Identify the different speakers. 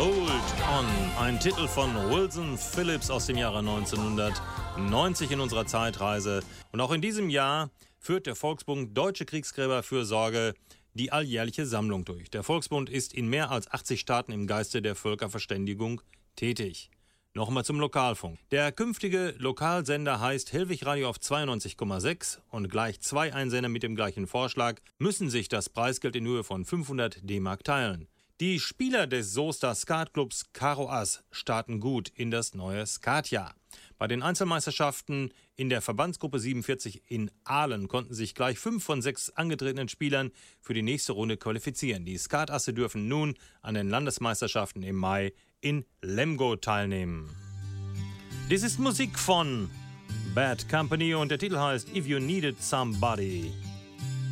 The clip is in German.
Speaker 1: Hold On, ein Titel von Wilson Phillips aus dem Jahre 1990 in unserer Zeitreise. Und auch in diesem Jahr führt der Volksbund Deutsche Kriegsgräberfürsorge die alljährliche Sammlung durch. Der Volksbund ist in mehr als 80 Staaten im Geiste der Völkerverständigung tätig. Nochmal zum Lokalfunk. Der künftige Lokalsender heißt Hellwig Radio auf 92,6 und gleich 2 Einsender mit dem gleichen Vorschlag müssen sich das Preisgeld in Höhe von 500 D-Mark teilen. Die Spieler des Soester Skatclubs Karo Ass starten gut in das neue Skatjahr. Bei den Einzelmeisterschaften in der Verbandsgruppe 47 in Aalen konnten sich gleich 5 von 6 angetretenen Spielern für die nächste Runde qualifizieren. Die Skatasse dürfen nun an den Landesmeisterschaften im Mai in Lemgo teilnehmen. Dies ist Musik von Bad Company und der Titel heißt If You Needed Somebody.